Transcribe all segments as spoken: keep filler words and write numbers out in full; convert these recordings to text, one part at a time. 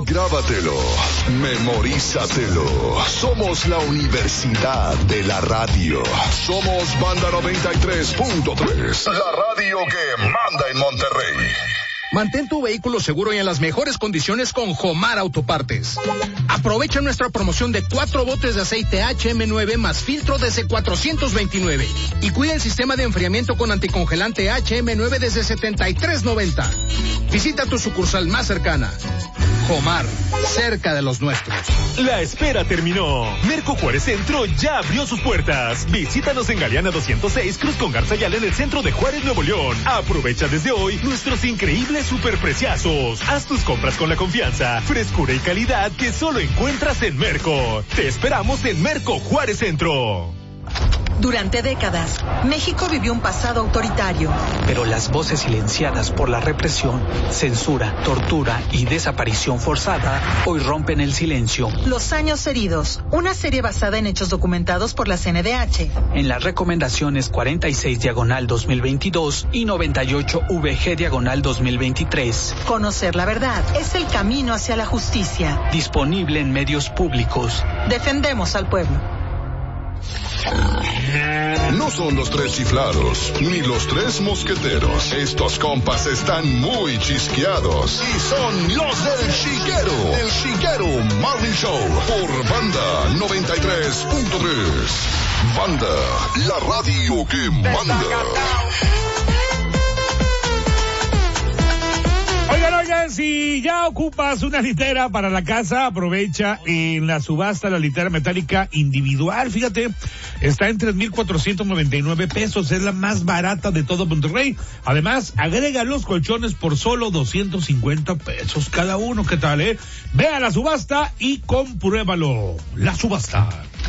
Grábatelo, memorízatelo. Somos la Universidad de la Radio. Somos Banda noventa y tres punto tres. La radio que manda en Monterrey. Mantén tu vehículo seguro y en las mejores condiciones con Jomar Autopartes. Aprovecha nuestra promoción de cuatro botes de aceite H M nueve más filtro desde cuatrocientos veintinueve. Y cuida el sistema de enfriamiento con anticongelante H M nueve desde setenta y tres noventa. Visita tu sucursal más cercana. Jomar, cerca de los nuestros. La espera terminó. Merco Juárez Centro ya abrió sus puertas. Visítanos en Galeana doscientos seis, Cruz con Garza Ayala, en el centro de Juárez, Nuevo León. Aprovecha desde hoy nuestros increíbles superpreciazos. Haz tus compras con la confianza, frescura y calidad que solo encuentras en Merco. Te esperamos en Merco Juárez Centro. Durante décadas, México vivió un pasado autoritario. Pero las voces silenciadas por la represión, censura, tortura y desaparición forzada hoy rompen el silencio. Los años heridos, una serie basada en hechos documentados por la C N D H. En las recomendaciones cuarenta y seis diagonal dos mil veintidós y noventa y ocho V G diagonal dos mil veintitrés. Conocer la verdad es el camino hacia la justicia. Disponible en medios públicos. Defendemos al pueblo. No son los tres chiflados, ni los tres mosqueteros. Estos compas están muy chisqueados. Y son los del Chiquero. El Chiquero Morning Show. Por Banda noventa y tres punto tres. Banda, la radio que manda. Oigan, oigan, si ya ocupas una litera para la casa, aprovecha en la subasta la litera metálica individual. Fíjate, está en tres mil cuatrocientos noventa y nueve pesos, es la más barata de todo Monterrey. Además, agrega los colchones por solo doscientos cincuenta pesos cada uno. ¿Qué tal, eh? Ve a la subasta y compruébalo. La subasta.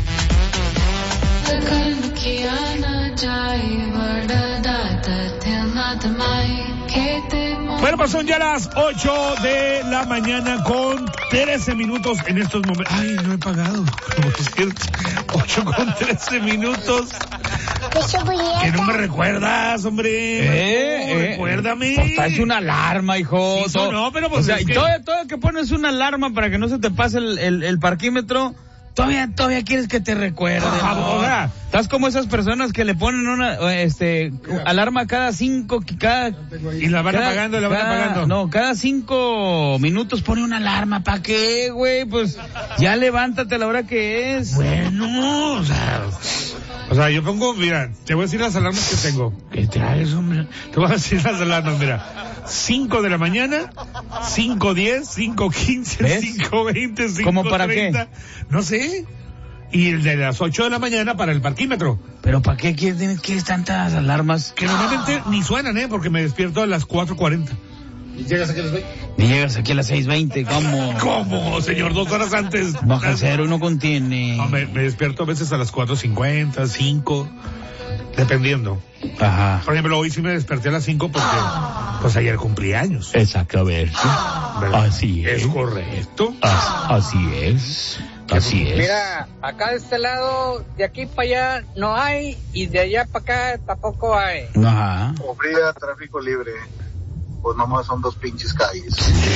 Bueno, pues son ya las ocho de la mañana con trece minutos en estos momentos. Ay, no he pagado. ocho con trece minutos. Que no me recuerdas, hombre. Eh, no, eh, recuérdame. Pues traes una alarma, hijo. Sí, todo, no, pero pues o sea, es que... todo, todo que pones una alarma para que no se te pase el, el, el parquímetro. Todavía, todavía quieres que te recuerde. ¿no? Estás como esas personas que le ponen una, este, alarma cada cinco, cada... Y la van cada, apagando, y la van cada, apagando. No, cada cinco minutos pone una alarma. ¿Para qué, güey? Pues, ya levántate a la hora que es. Bueno, o sea... O sea, yo pongo, mira, te voy a decir las alarmas que tengo. ¿Qué traes, hombre? Te voy a decir las alarmas, mira. cinco de la mañana, cinco diez, cinco quince, cinco veinte, cinco ¿Cómo para treinta. qué? No sé. Y el de las ocho de la mañana para el parquímetro. ¿Pero para qué tienes que tantas alarmas? Que normalmente ni suenan, ¿eh? Porque me despierto a las cuatro cuarenta. ¿Y llegas aquí a las veinte? Y llegas aquí a las seis veinte, ¿cómo? ¿Cómo, señor? Dos horas antes. Baja cero, no contiene. No, me, me despierto a veces a las cuatro cincuenta, cinco, dependiendo. Ajá. Por ejemplo, hoy sí me desperté a las cinco porque, pues ayer cumplí años. Exactamente. ¿Verdad? Así es. Es correcto. As, así es. Así es. Mira, acá de este lado, de aquí para allá no hay, y de allá para acá tampoco hay. Ajá. Ofrida tráfico libre. Pues nomás son dos pinches calles.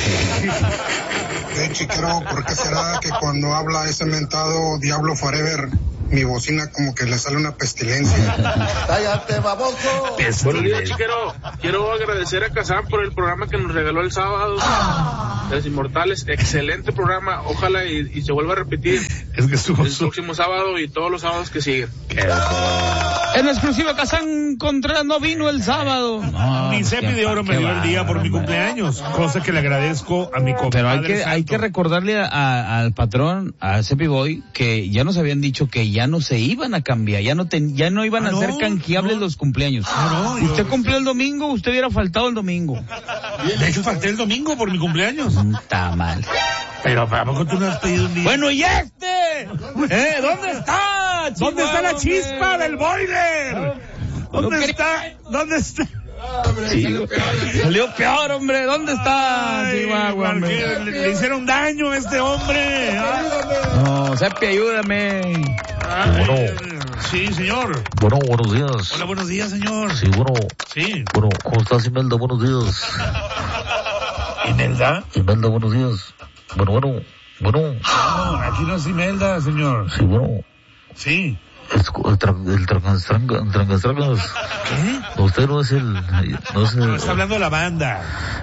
Eh, Chiquero, ¿por qué será que cuando habla ese mentado Diablo Forever, mi bocina como que le sale una pestilencia? ¡Cállate, baboso! Buenos días, Chiquero. Quiero agradecer a Kazán por el programa que nos regaló el sábado. Los Inmortales, excelente programa. Ojalá y, y se vuelva a repetir es que estuvo el próximo sábado y todos los sábados que siguen. En exclusiva, Kazán Contreras no vino el sábado. No, mi Cepi de Oro me dio el día por mi cumpleaños, cosa que le agradezco a mi compadre. Pero hay que, santo. hay que recordarle a, a, al patrón, a Cepi Boy, que ya nos habían dicho que ya no se iban a cambiar, ya no ten, ya no iban ah, a ser no, canjeables no. los cumpleaños. No, no, usted yo, cumplió el domingo, usted hubiera faltado el domingo. De hecho, falté el domingo por mi cumpleaños. Está mal. Pero ¿a poco tú no has pedido un día? Bueno, ¿y este? ¿Eh? ¿Dónde está? ¿Dónde está la chispa del boiler? ¿Dónde No está? ¿Dónde está? Sí, salió peor, hombre. ¿Dónde está? Ay, Chihuahua, le, le hicieron daño a este hombre. Ay. No, Cepi, ayúdame. Ay, Bueno. Sí, señor. Bueno, buenos días. Hola, buenos días, señor. Sí, bueno. Sí. Bueno, ¿cómo estás, Imelda? Buenos días. ¿Imelda? Imelda, buenos días. Bueno, bueno, bueno. No, aquí no es Imelda, señor. Sí, bueno. Sí. El, el, tra- el trancastranga, trancastrancas. ¿Qué? Usted no es el... No, es el, no está hablando de la banda.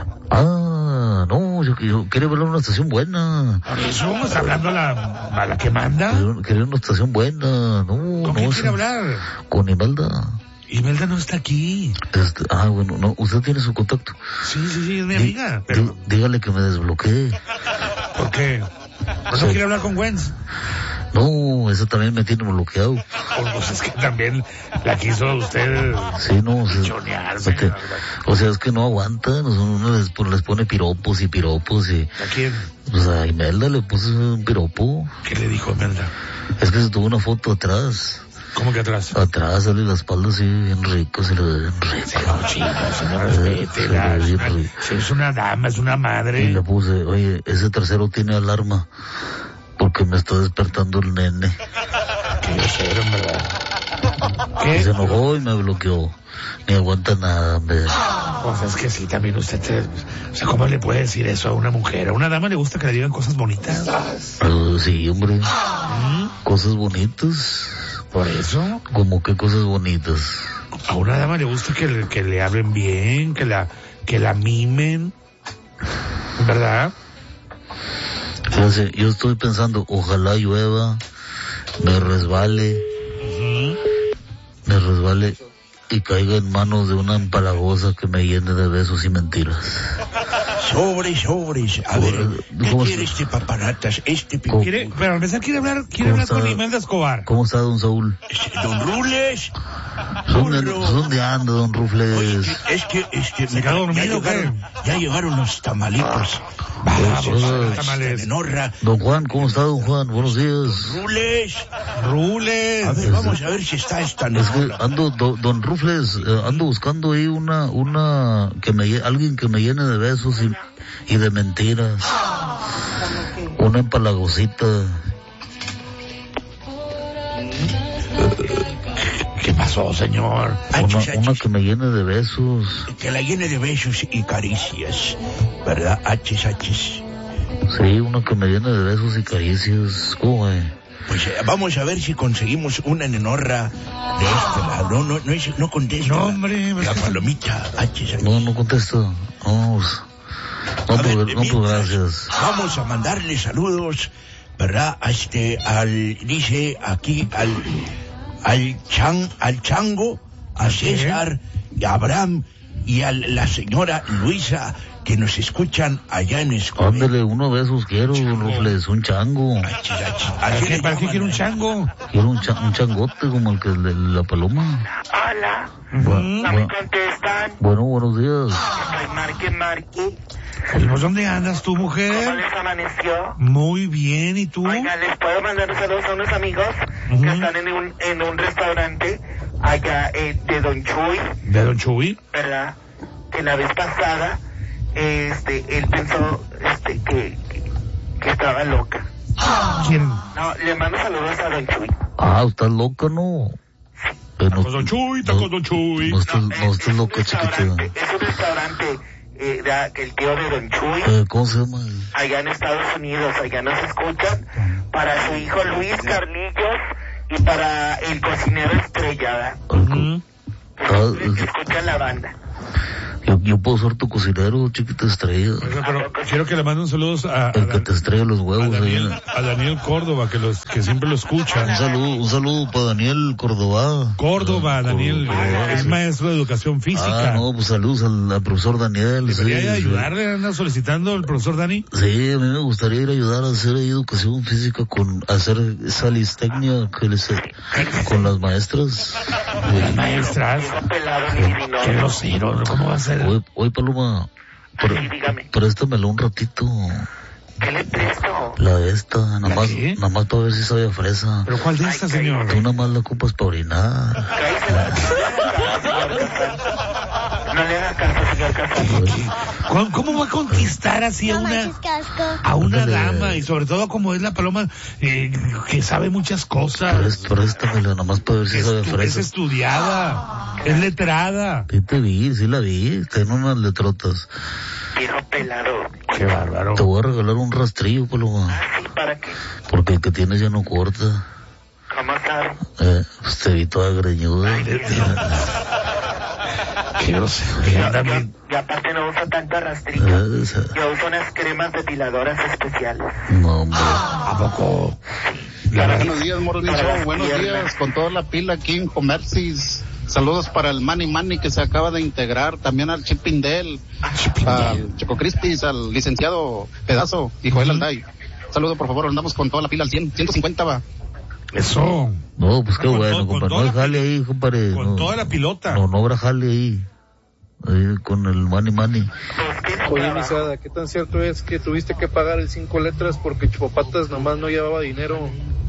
Ah, no, yo, yo quería ver una estación buena. ¿Por eso está hablando a la, a la que manda? Quería, quería una estación buena, no. ¿Con no, quién no, quiere hablar? Con Imelda. Imelda no está aquí. Este, ah, bueno, no, usted tiene su contacto. Sí, sí, sí, es mi Dí, amiga. Pero... dí, dígale que me desbloquee. ¿Por qué? ¿Por eso Sí. quiere hablar con Gwenz? No, eso también me tiene bloqueado. Pues es que también la quiso usted. Sí, no, o sea, chonear, o, sea, o sea, es que no aguantan, uno les, les pone piropos y piropos y... ¿A quién? Pues a Imelda le puse un piropo. ¿Qué le dijo Imelda? Es que se tuvo una foto atrás. ¿Cómo que atrás? Atrás, sale la espalda así bien rico, se le ve bien rico. Sí, no, chica, señor, respétela. Es una, es una dama, es una madre. Y le puse, oye, ese tercero tiene alarma, porque me está despertando el nene. Qué grosero, en verdad. ¿Qué? Y se enojó y me bloqueó. Ni aguanta nada, hombre. Pues es que sí, también usted, te, o sea, ¿cómo le puede decir eso a una mujer? A una dama le gusta que le digan cosas bonitas. Uh, sí, hombre. ¿Mm? Cosas bonitas. ¿Por eso? ¿Cómo qué cosas bonitas? A una dama le gusta que le, que le hablen bien, que la, que la mimen. ¿Verdad? Fíjese, yo estoy pensando, ojalá llueva, me resbale, Uh-huh. me resbale y caiga en manos de una empalagosa que me llene de besos y mentiras. Sobres, sobres. A ver, ¿qué ¿Cómo quiere está? este papanatas? Este pi- ¿Cómo? ¿Quiere, pero a empezar quiere hablar, quiere ¿Cómo hablar con está? Imelda Escobar. ¿Cómo está, don Saúl? este, Don Rules. ¿Dónde, Burro. ¿dónde anda, don Rufles? Oye, es que este, ¿Se quedó ya dormido o qué? llegaron, ya llegaron los tamalitos. Vamos, Pues, tamales. Menorra. Don Juan, ¿cómo está, don Juan? Buenos días. Rules. Rules. A ver, vamos a ver si está esta Es que Menorra. ando, do- don Rufles, eh, ando buscando ahí una, una, que me, lle- alguien que me llene de besos y, y de mentiras. Una empalagosita. ¿Qué pasó, señor? Una, Achis, una achis. que me llene de besos. Que la llene de besos y caricias. ¿Verdad? Achis, achis. Sí, una que me llene de besos y caricias. ¿Cómo es? Pues eh, vamos a ver si conseguimos una nenorra de este lado. No, no, no, es- no contesta. No, hombre, La palomita. Achis, achis. No, no contesta. No, pues, no, A pues, ver, no, pues mientras, gracias. Vamos a mandarle saludos, ¿verdad? A este, al, dice aquí, al, al chan, al chango, a César, y a Abraham, y a la señora Luisa, que nos escuchan allá en Escobedo. Ándale, uno de esos quiero, don Rufles, un chango. Achis, achis. ¿Para Así qué, le para qué llaman quiere un ahí. chango? Quiero un, cha- un changote como el que el de la paloma. Hola, Bu- no me bu- contestan. bueno, buenos días. Estoy marque, marque. Pues, ¿dónde andas tú, ¿Cómo mujer? les amaneció? Muy bien, ¿y tú? Oiga, les puedo mandar saludos a unos amigos Ujú. que están en un, en un restaurante allá eh, de Don Chuy, ¿De Don Chuy? ¿verdad? Que la vez pasada, este, él pensó, este, que, que, que estaba loca. ¿Quién? No, le mando saludos a Don Chuy. Ah, estás loca, ¿no? Eh, no, Tacos Don Chuy, tacos Don Chuy. no estás, No, no es, estás es un loca, chiquita. restaurante, es un restaurante, eh, da- que el tío de Don Chuy, Eh, ¿Cómo se llama? allá en Estados Unidos, allá nos escuchan, para su hijo Luis Carlillos y para el cocinero Estrellada, Ujú. que Ah, siempre que escuchan la banda. Yo, yo puedo ser tu cocinero, chiquita estrella. Oiga, pero quiero que le mande un saludo a, a, El que Dan- te estrella los a huevos ahí. Daniel, a Daniel Córdoba, que los que siempre lo escucha. Un saludo, un saludo para Daniel Córdoba. Córdoba, Ah, Daniel, Córdoba, eh, es sí. maestro de educación física. Ah, no, pues saludos al, al profesor Daniel. ¿Debería sí, de sí. ayudarle? ¿Anda solicitando el profesor Dani? Sí, a mí me gustaría ir a ayudar a hacer ahí educación física con hacer esa listecnia que les con las maestras. Las maestras. Viejo pelado ni divino. Qué grosero, ¿cómo va a ser? Hoy, hoy Paloma, pre- Sí, dígame. préstamelo un ratito. ¿Qué le presto? La de esta, nada ¿La más, qué? nada más para ver si sabe a fresa. ¿Pero cuál de Ay, estas, qué señor? Tú nada más la ocupas para orinar. Cállese la- No le haga caso, señor Casado. ¿Cómo, cómo va a conquistar así a una, a una Ándale. dama? Y sobre todo como es la paloma, eh, que sabe muchas cosas. Prest- Préstamela nada más para ver si Es, sabe a es fresa. estudiada, es letrada. Sí te vi, sí la vi, tiene unas letrotas. viejo pelado. Qué bárbaro. Te voy a regalar un rastrillo, Paloma. Ah, sí, ¿para qué? Porque el que tienes ya no corta. ¿Cómo sabes? Eh, pues te vi toda greñuda. Qué grosero. Yo, yo, yo aparte no uso tanto rastrillo. Eh, esa- Yo uso unas cremas depiladoras especiales. No, hombre. ¿A poco? Buenos días, Morning Para las Show. Buenos piernas. días, con toda la pila aquí en Comercis. Saludos para el Manny Manny que se acaba de integrar, también al Chip Pindel, al Choco Crispis, al licenciado Pedazo y Joel Alday. Saludos, por favor, andamos con toda la pila al cien, ciento cincuenta va. Eso. No, pues qué Con bueno, todo- con compadre. toda No hay la jale ahí, compadre. Con no, toda la pilota. No, no habrá jale ahí. Ahí con el Manny Manny. Oye, Misada, ¿qué tan cierto es que tuviste que pagar el cinco letras porque Chupapatas nomás no llevaba dinero?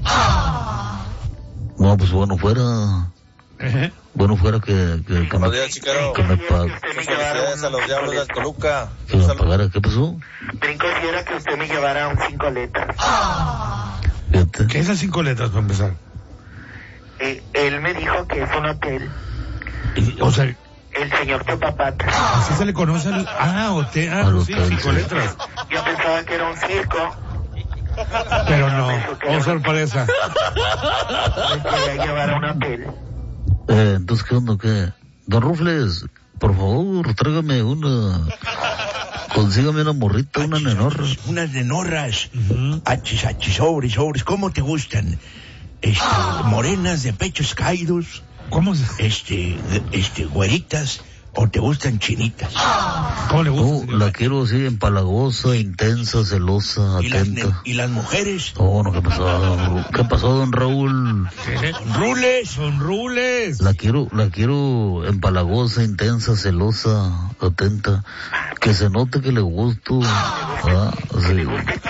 No, pues bueno fuera. Ejé. Bueno fuera que, que, que me, Buenos días, Chiquero. que me pa- Felicidades a los Diablos del Toluca. que me pagara. ¿Qué pasó? Brinco si era que usted me llevara un cinco letras. Fíjate. ¿Qué es las cinco letras para empezar? Eh, él me dijo que es un hotel. Y, o sea, El señor Chupapatas. así se le conoce al... Ah, hotel. Ah, Al sí, hotel, cinco sí. letras. Yo pensaba que era un circo. Pero no. Oh, sorpresa. Me quería llevar a un hotel. Eh, entonces, ¿qué onda? ¿Qué? Don Rufles, por favor, tráigame una... Consígame una morrita, una nenorra. Unas nenorras. Achis, achis, sobres, sobres. ¿Cómo te gustan? Este, morenas de pechos caídos. ¿Cómo se...? Este, este, güeritas. ¿O te gustan chinitas? ¿Cómo le gusta? No, la quiero así, empalagosa, intensa, celosa, ¿Y las, ne- atenta. y las mujeres? No, no, ¿qué pasó, don Raúl? ¿Qué pasó, don Raúl? ¿Qué? Rules, son rules. La quiero, la quiero empalagosa, intensa, celosa, atenta. Que se note que le gusto. ¿verdad? Así,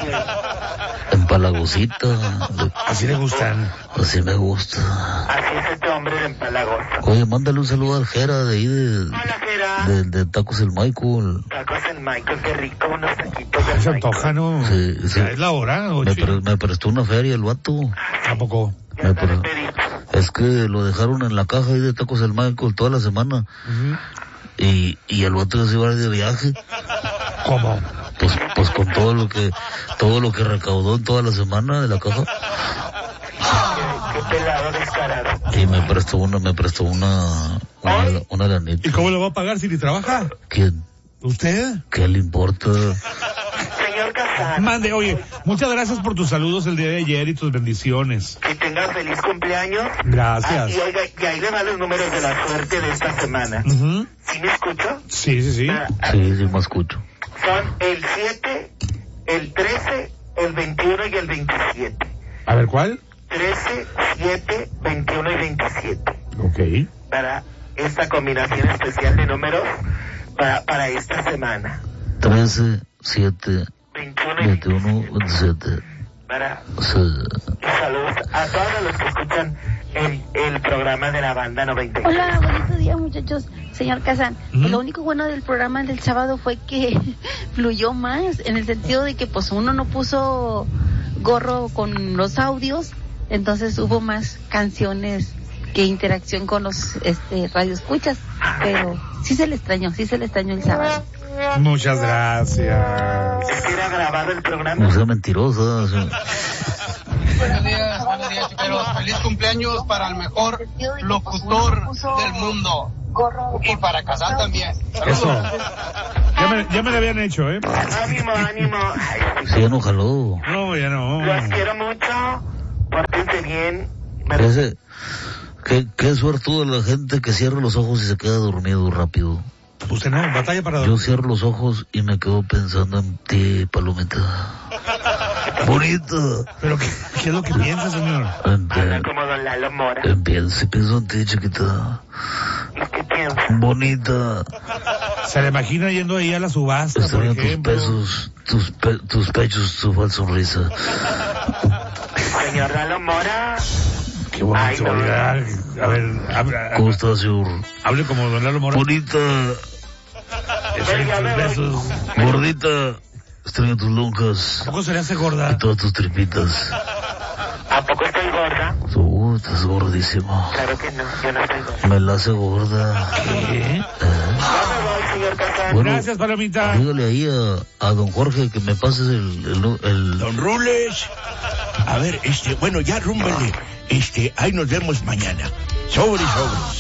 empalagosita. Así le gustan. Así me gusta. Así es este hombre de empalagoso. Oye, mándale un saludo al Jera de ahí de, Hola, Jera. de, de Tacos el Michael. Tacos en Michael, qué rico, unos taquitos de Se Michael. antoja, ¿no? Sí, sí. Ya es la hora, Me, oye. pre- me prestó una feria el vato. ¿A poco? Ya Me está pre- despedido. Es que lo dejaron en la caja ahí de Tacos el Michael toda la semana. Ujú. Y, y el vato ya se iba a ir de viaje. ¿Cómo? Pues, pues con todo lo que, todo lo que recaudó en toda la semana de la caja. Qué, qué pelado descarado. Y me prestó una, me prestó una, una, una lanita. ¿Y cómo lo va a pagar si ni trabaja? ¿Quién? ¿Usted? ¿Qué le importa? Señor Casán, Mande, oye, muchas gracias por tus saludos el día de ayer y tus bendiciones. que tenga feliz cumpleaños. Gracias. Ah, y oiga, y ahí le van los números de la suerte de esta semana. Ujú. ¿Sí me escucho? Sí, sí, sí. Ah, Sí, sí, me escucho. Son el siete, el trece, el veintiuno y el veintisiete. A ver, ¿cuál? trece, siete, veintiuno y veintisiete. Ok. Para esta combinación especial de números para, para esta semana. trece, siete, veintiuno y veintiuno, veintisiete. Para Sí. saludos a todos los que escuchan el, el programa de la banda noventa y tres. Hola, buenos días muchachos. Señor Kazan, ¿Mm? lo único bueno del programa del sábado fue que fluyó más, en el sentido de que pues uno no puso gorro con los audios, entonces hubo más canciones que interacción con los este radioescuchas, pero sí se le extrañó, sí se le extrañó el sábado. Muchas gracias. Es que era grabado el programa. No sea mentirosa. sí. Buenos días, buenos días, chiqueros. Feliz cumpleaños para el mejor locutor del mundo. Y para Casán también. Eso. Ya me, ya me lo habían hecho, ¿eh? Ánimo, ánimo. Ay, Sí, ya no jaló. No, ya no. los quiero mucho. Pórtense bien. Ese, qué, qué suertudo la gente que cierra los ojos y se queda dormido rápido. Usted no, batalla para Yo dormir. cierro los ojos y me quedo pensando en ti, Palomita. Bonita. ¿Pero qué, qué es lo que piensa, señor? En- Habla como don Lalo Mora. en- pienso, pienso en ti, chiquita. ¿Y qué piensa? Bonita. Se le imagina yendo ahí a la subasta, por Extraño tus ejemplo. pesos, tus, pe- tus pechos, tu falsa sonrisa. Señor Lalo Mora. Qué bonito. Ay, no. oiga. A ver, hable, ¿Cómo estás, señor? hable como don Lalo Mora. Bonita, Extraño Oiga, tus me voy. besos. gordita, extraño tus lonjas ¿A poco se le hace y gorda? todas tus tripitas. ¿A poco estoy gorda? Tú estás gordísimo. Claro que no, yo no estoy gorda. Me la hace gorda. ¿Qué? ¿Eh? Ya me voy, señor Casán. Bueno, Gracias, Palomita. Dígale ahí a, a don Jorge que me pases el... el, el... Don Rules. A ver, este, bueno, ya rúmbele. Este, ahí nos vemos mañana. Sobre, sobre.